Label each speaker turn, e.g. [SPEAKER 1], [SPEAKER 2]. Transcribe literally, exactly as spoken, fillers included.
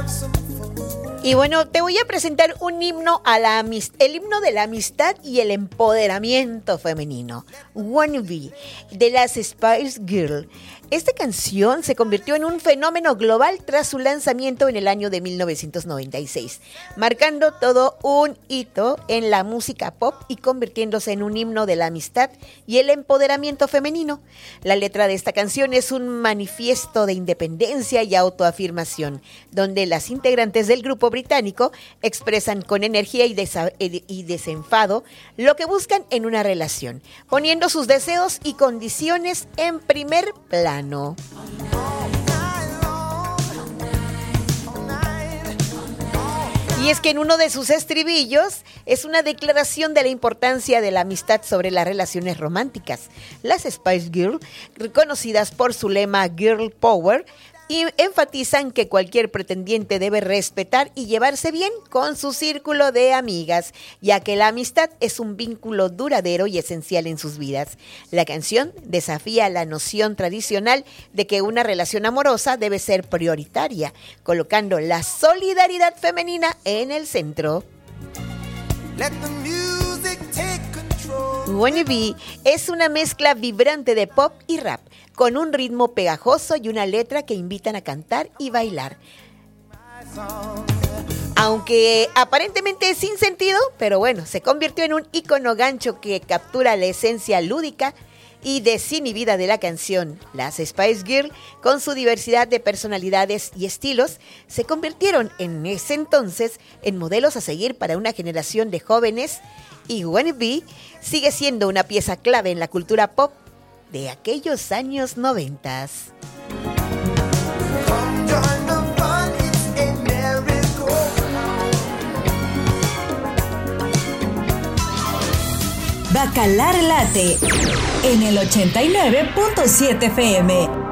[SPEAKER 1] Y bueno, te voy a presentar un himno a la amistad, el himno de la amistad y el empoderamiento femenino, Wannabe, de las Spice Girls. Esta canción se convirtió en un fenómeno global tras su lanzamiento en el año de mil novecientos noventa y seis, marcando todo un hito en la música pop y convirtiéndose en un himno de la amistad y el empoderamiento femenino. La letra de esta canción es un manifiesto de independencia y autoafirmación, donde las integrantes del grupo británico expresan con energía y, desa- y desenfado lo que buscan en una relación, poniendo sus deseos y condiciones en primer plano. No. Y es que en uno de sus estribillos es una declaración de la importancia de la amistad sobre las relaciones románticas. Las Spice Girls, reconocidas por su lema Girl Power, y enfatizan que cualquier pretendiente debe respetar y llevarse bien con su círculo de amigas, ya que la amistad es un vínculo duradero y esencial en sus vidas. La canción desafía la noción tradicional de que una relación amorosa debe ser prioritaria, colocando la solidaridad femenina en el centro. Let the music take control. Wannabe es una mezcla vibrante de pop y rap, con un ritmo pegajoso y una letra que invitan a cantar y bailar. Aunque aparentemente es sin sentido, pero bueno, se convirtió en un ícono gancho que captura la esencia lúdica y desinhibida de la canción. Las Spice Girls, con su diversidad de personalidades y estilos, se convirtieron en ese entonces en modelos a seguir para una generación de jóvenes, y Wannabe sigue siendo una pieza clave en la cultura pop de aquellos años noventas.
[SPEAKER 2] Bacalar Late en el ochenta y nueve punto siete F M.